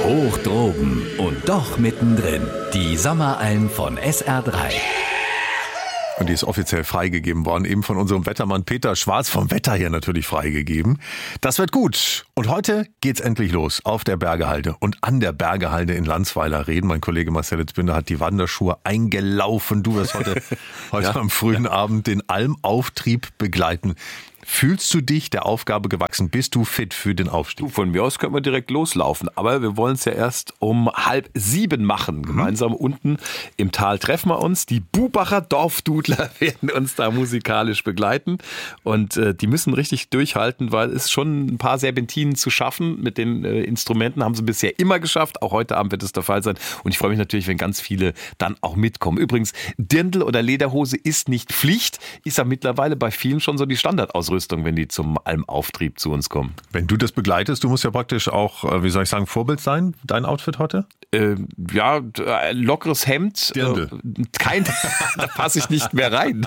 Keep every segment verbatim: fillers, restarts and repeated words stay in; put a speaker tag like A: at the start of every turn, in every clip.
A: Hoch droben und doch mittendrin. Die Sommeralm von S R drei.
B: Und die ist offiziell freigegeben worden, eben von unserem Wettermann Peter Schwarz, vom Wetter hier natürlich freigegeben. Das wird gut. Und heute geht's endlich los auf der Bergehalde und an der Bergehalde in Landsweiler reden. Mein Kollege Marcel Itzbinder hat die Wanderschuhe eingelaufen. Du wirst heute, heute ja. am frühen Abend den Almauftrieb begleiten. Fühlst du dich der Aufgabe gewachsen? Bist du fit für den Aufstieg?
C: Du, von mir aus können wir direkt loslaufen. Aber wir wollen es ja erst um halb sieben machen. Gemeinsam mhm. unten im Tal treffen wir uns. Die Bubacher Dorfdudler werden uns da musikalisch begleiten. Und äh, die müssen richtig durchhalten, weil es schon ein paar Serpentinen zu schaffen. Mit den äh, Instrumenten haben sie bisher immer geschafft. Auch heute Abend wird es der Fall sein. Und ich freue mich natürlich, wenn ganz viele dann auch mitkommen. Übrigens, Dirndl oder Lederhose ist nicht Pflicht. Ist ja mittlerweile bei vielen schon so die Standardausrüstung, wenn die zum Almauftrieb zu uns kommen.
B: Wenn du das begleitest, du musst ja praktisch auch, wie soll ich sagen, Vorbild sein, dein Outfit heute?
C: Äh, ja, lockeres Hemd.
B: Dirndl.
C: Äh, kein, da passe ich nicht mehr rein.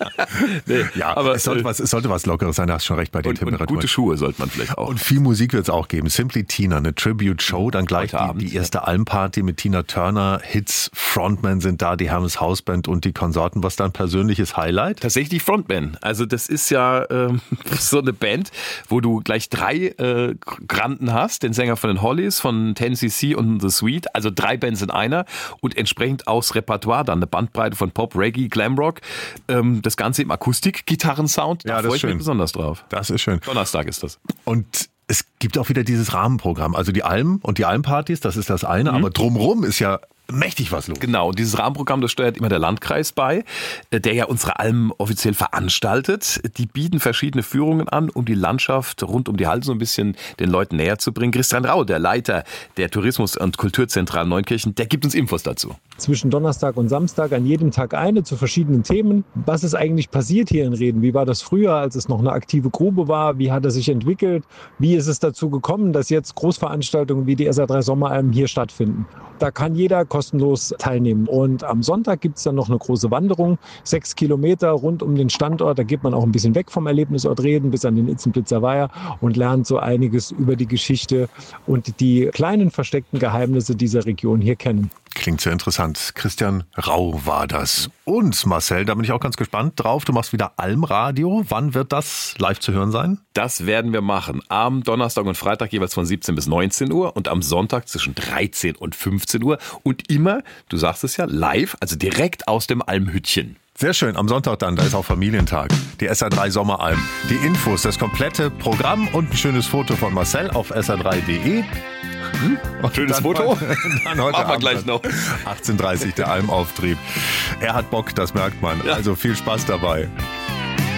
B: nee, ja, aber es sollte, äh, was, es sollte was Lockeres sein, da hast du schon recht bei den
C: und,
B: Temperaturen.
C: Und gute Schuhe sollte man vielleicht auch.
B: Und viel Musik wird es auch geben. Simply Tina, eine Tribute-Show, dann gleich die, Abend, die erste ja. Almparty mit Tina Turner, Hits, Frontman sind da, die Hermes Hausband und die Konsorten. Was dein persönliches Highlight?
C: Tatsächlich die Frontman. Also das ist ja ähm, so eine Band, wo du gleich drei äh, Granden hast, den Sänger von den Hollies, von ten C C und The Sweet, also drei Bands in einer und entsprechend aus Repertoire dann eine Bandbreite von Pop, Reggae, Glamrock, ähm, das Ganze im Akustik-Gitarrensound, da ja, freue ich mich besonders drauf.
B: Das ist schön.
C: Donnerstag ist das.
B: Und es gibt auch wieder dieses Rahmenprogramm, also die Alm und die Almpartys, das ist das eine, mhm. aber drumrum ist ja mächtig was los.
C: Genau, und dieses Rahmenprogramm, das steuert immer der Landkreis bei, der ja unsere Almen offiziell veranstaltet. Die bieten verschiedene Führungen an, um die Landschaft rund um die Halde so ein bisschen den Leuten näher zu bringen. Christian Rau, der Leiter der Tourismus- und Kulturzentrale Neunkirchen, der gibt uns Infos dazu.
D: Zwischen Donnerstag und Samstag an jedem Tag eine zu verschiedenen Themen. Was ist eigentlich passiert hier in Rheden? Wie war das früher, als es noch eine aktive Grube war? Wie hat es sich entwickelt? Wie ist es dazu gekommen, dass jetzt Großveranstaltungen wie die S R drei Sommeralm hier stattfinden? Da kann jeder kostenlos teilnehmen. Und am Sonntag gibt es dann noch eine große Wanderung, sechs Kilometer rund um den Standort. Da geht man auch ein bisschen weg vom Erlebnisort Rheden bis an den Itzenplitzer Weiher und lernt so einiges über die Geschichte und die kleinen versteckten Geheimnisse dieser Region hier kennen.
B: Klingt sehr interessant. Christian Rau war das. Und Marcel, da bin ich auch ganz gespannt drauf. Du machst wieder Almradio. Wann wird das live zu hören sein?
C: Das werden wir machen. Am Donnerstag und Freitag jeweils von siebzehn bis neunzehn Uhr und am Sonntag zwischen dreizehn und fünfzehn Uhr. Und immer, du sagst es ja, live, also direkt aus dem Almhüttchen.
B: Sehr schön, am Sonntag dann, da ist auch Familientag. Die S R drei Sommeralm. Die Infos, das komplette Programm und ein schönes Foto von Marcel auf S R drei Punkt de.
C: Hm? Schönes Foto?
B: Dann heute
C: machen wir gleich noch.
B: achtzehn Uhr dreißig der Almauftrieb. Er hat Bock, das merkt man. Ja. Also viel Spaß dabei.